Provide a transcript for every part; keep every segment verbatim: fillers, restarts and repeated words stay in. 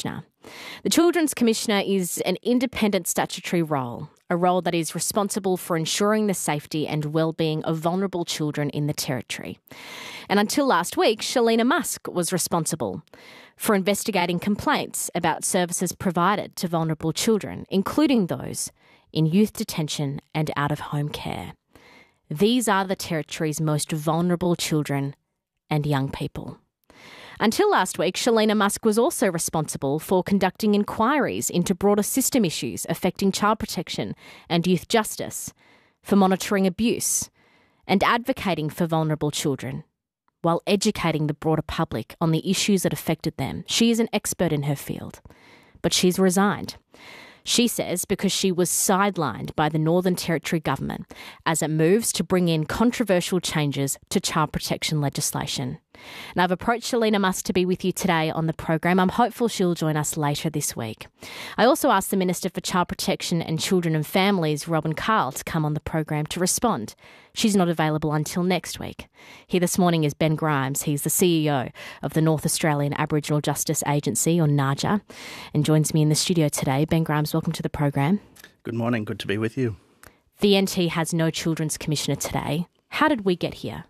Commissioner. The Children's Commissioner is an independent statutory role, a role that is responsible for ensuring the safety and well-being of vulnerable children in the Territory. And until last week, Shelina Musk was responsible for investigating complaints about services provided to vulnerable children, including those in youth detention and out-of-home care. These are the Territory's most vulnerable children and young people. Until last week, Shelina Musk was also responsible for conducting inquiries into broader system issues affecting child protection and youth justice, for monitoring abuse and advocating for vulnerable children, while educating the broader public on the issues that affected them. She is an expert in her field, but she's resigned. She says because she was sidelined by the Northern Territory government as it moves to bring in controversial changes to child protection legislation. And I've approached Shelina Musk to be with you today on the program. I'm hopeful she'll join us later this week. I also asked the Minister for Child Protection and Children and Families, Robin Carl, to come on the program to respond. She's not available until next week. Here this morning is Ben Grimes. He's the C E O of the North Australian Aboriginal Justice Agency, or NAJA, and joins me in the studio today. Ben Grimes, welcome to the program. Good morning. Good to be with you. The N T has no Children's Commissioner today. How did we get here?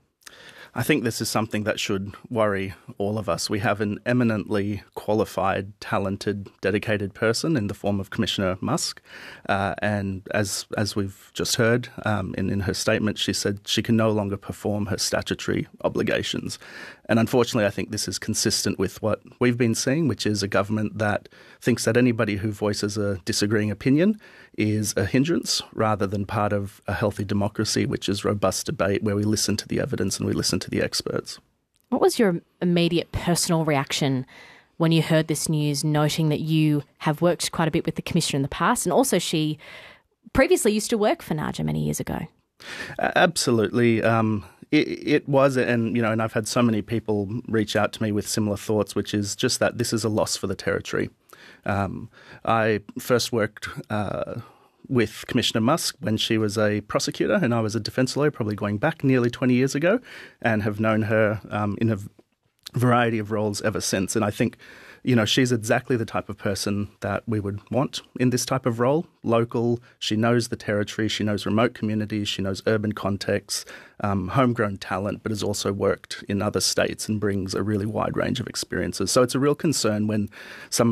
I think this is something that should worry all of us. We have an eminently qualified, talented, dedicated person in the form of Commissioner Musk. Uh, and as as we've just heard um, in, in her statement, she said she can no longer perform her statutory obligations. And unfortunately, I think this is consistent with what we've been seeing, which is a government that thinks that anybody who voices a disagreeing opinion is a hindrance rather than part of a healthy democracy, which is robust debate where we listen to the evidence and we listen to the experts. What was your immediate personal reaction when you heard this news, noting that you have worked quite a bit with the Commissioner in the past, and also she previously used to work for NAJA many years ago? Uh, absolutely. Um, it, it was, and you know, and I've had so many people reach out to me with similar thoughts, which is just that this is a loss for the Territory. Um, I first worked uh, with Commissioner Musk when she was a prosecutor and I was a defence lawyer, probably going back nearly twenty years ago, and have known her um, in a variety of roles ever since. And I think, you know, she's exactly the type of person that we would want in this type of role. Local, she knows the Territory, she knows remote communities, she knows urban contexts, um, homegrown talent, but has also worked in other states and brings a really wide range of experiences. So it's a real concern when some